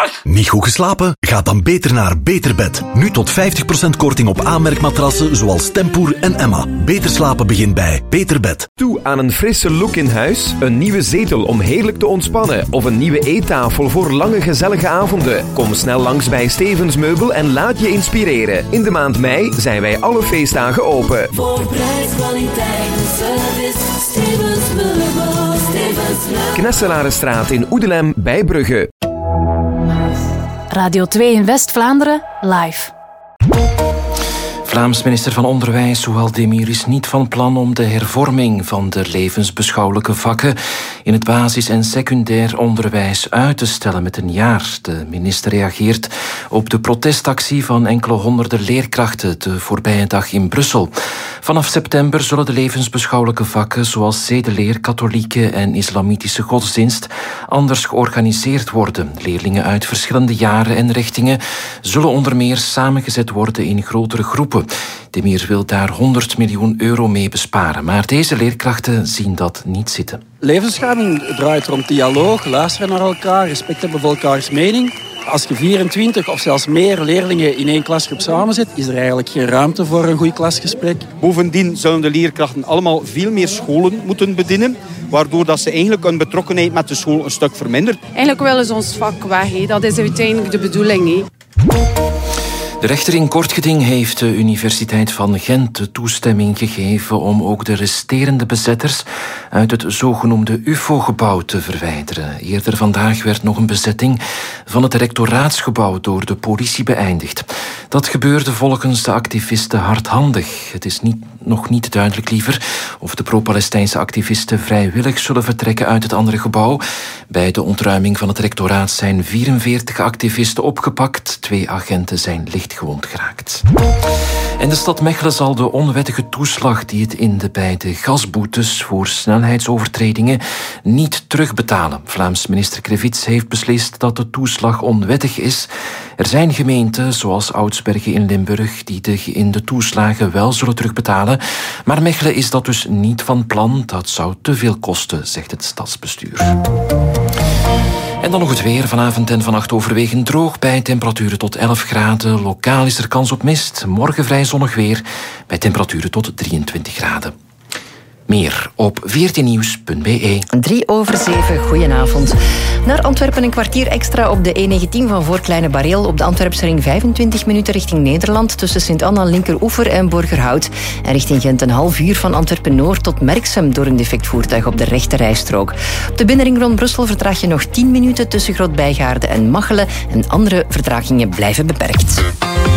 Niet goed geslapen? Ga dan beter naar Beterbed. Nu tot 50% korting op aanmerkmatrassen zoals Tempoer en Emma. Beter slapen begint bij Beterbed. Toe aan een frisse look in huis, een nieuwe zetel om heerlijk te ontspannen of een nieuwe eettafel voor lange gezellige avonden. Kom snel langs bij Stevens Meubel en laat je inspireren. In de maand mei zijn wij alle feestdagen open. Voor prijs, kwaliteit en service, Stevens Meubel, Stevens Meubel. Knesselarenstraat in Oedelem bij Brugge. Radio 2 in West-Vlaanderen, live. Vlaams minister van Onderwijs Zouhal Demir is niet van plan om de hervorming van de levensbeschouwelijke vakken in het basis- en secundair onderwijs uit te stellen met een jaar. De minister reageert op de protestactie van enkele honderden leerkrachten de voorbije dag in Brussel. Vanaf september zullen de levensbeschouwelijke vakken zoals zedeleer, katholieke en islamitische godsdienst anders georganiseerd worden. Leerlingen uit verschillende jaren en richtingen zullen onder meer samengezet worden in grotere groepen. Demir wil daar 100 miljoen euro mee besparen, maar deze leerkrachten zien dat niet zitten. Levensbeschouwing draait rond dialoog, luisteren naar elkaar, respect hebben voor elkaars mening. Als je 24 of zelfs meer leerlingen in één klasgroep samenzet, is er eigenlijk geen ruimte voor een goed klasgesprek. Bovendien zullen de leerkrachten allemaal veel meer scholen moeten bedienen, waardoor dat ze eigenlijk hun betrokkenheid met de school een stuk vermindert. Eigenlijk willen ze ons vak weg, dat is uiteindelijk de bedoeling. De rechter in Kortgeding heeft de Universiteit van Gent de toestemming gegeven om ook de resterende bezetters uit het zogenoemde UFO-gebouw te verwijderen. Eerder vandaag werd nog een bezetting van het rectoraatsgebouw door de politie beëindigd. Dat gebeurde volgens de activisten hardhandig. Het is nog niet duidelijk liever of de pro-Palestijnse activisten vrijwillig zullen vertrekken uit het andere gebouw. Bij de ontruiming van het rectoraat zijn 44 activisten opgepakt. 2 agenten zijn lichtgewond geraakt. En de stad Mechelen zal de onwettige toeslag die het inde bij de gasboetes voor snelheidsovertredingen niet terugbetalen. Vlaams minister Krevits heeft beslist dat de toeslag onwettig is. Er zijn gemeenten, zoals Oudsbergen in Limburg, die in de toeslagen wel zullen terugbetalen. Maar Mechelen is dat dus niet van plan. Dat zou te veel kosten, zegt het stadsbestuur. En dan nog het weer. Vanavond en vannacht overwegend droog bij temperaturen tot 11 graden. Lokaal is er kans op mist. Morgen vrij zonnig weer bij temperaturen tot 23 graden. Meer op 14nieuws.be. 6:03. Goedenavond. Naar Antwerpen een kwartier extra op de E19 van voor Kleine Bareel. Op de Antwerpse ring 25 minuten richting Nederland tussen Sint-Anna, Linkeroever en Borgerhout. En richting Gent een half uur van Antwerpen-Noord tot Merksem door een defect voertuig op de rechte rijstrook. Op de binnenring rond Brussel vertraag je nog 10 minuten tussen Groot-Bijgaarde en Machelen. En andere vertragingen blijven beperkt.